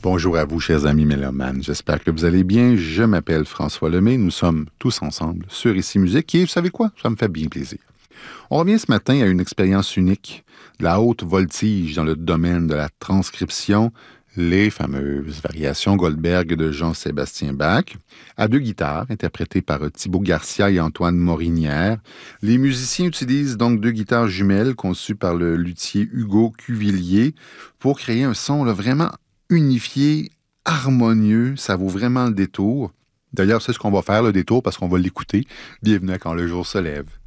Bonjour à vous, chers amis mélomanes. J'espère que vous allez bien. Je m'appelle François Lemay. Nous sommes tous ensemble sur Ici Musique et vous savez quoi? Ça me fait bien plaisir. On revient ce matin à une expérience unique, de la haute voltige dans le domaine de la transcription, les fameuses variations Goldberg de Jean-Sébastien Bach, à deux guitares interprétées par Thibaut Garcia et Antoine Morinière. Les musiciens utilisent donc deux guitares jumelles conçues par le luthier Hugo Cuvillier pour créer un son vraiment unifié, harmonieux. Ça vaut vraiment le détour. D'ailleurs, c'est ce qu'on va faire, le détour, parce qu'on va l'écouter. Bienvenue à Quand le jour se lève.